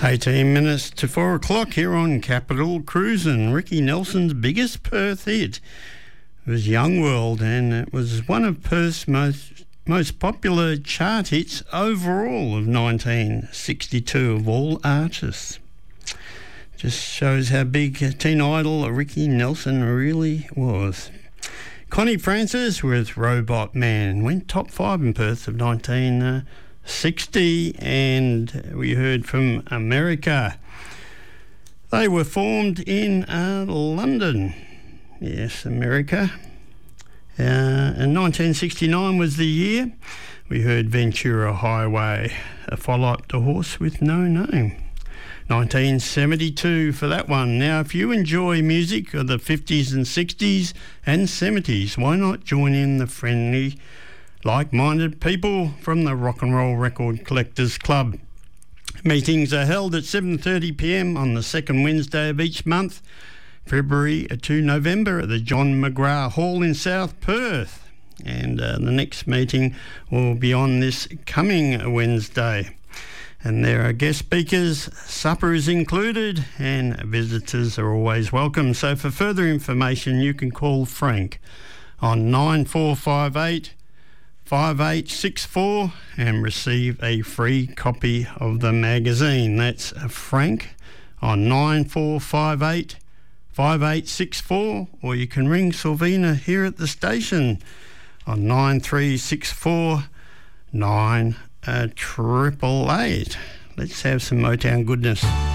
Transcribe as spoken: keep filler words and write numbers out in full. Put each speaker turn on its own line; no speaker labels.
eighteen minutes to four o'clock here on Capital Cruisin'. Ricky Nelson's biggest Perth hit was Young World, and it was one of Perth's most most popular chart hits overall of nineteen sixty-two of all artists. Just shows how big a teen idol Ricky Nelson really was. Connie Francis with Robot Man went top five in Perth of nineteen sixty, and we heard from America. They were formed in uh, London. Yes, America. Uh, and nineteen sixty-nine was the year. We heard Ventura Highway, a follow-up to Horse with No Name. nineteen seventy-two for that one. Now, if you enjoy music of the fifties and sixties and seventies, why not join in the friendly, like-minded people from the Rock and Roll Record Collectors Club? Meetings are held at seven thirty p m on the second Wednesday of each month, February to November, at the John McGrath Hall in South Perth. And uh, the next meeting will be on this coming Wednesday. And there are guest speakers, supper is included, and visitors are always welcome. So for further information, you can call Frank on nine four five eight, five eight six four and receive a free copy of the magazine. That's Frank on nine four five eight, five eight six four, or you can ring Sylvina here at the station on nine three six four nine triple eight. Let's have some Motown goodness.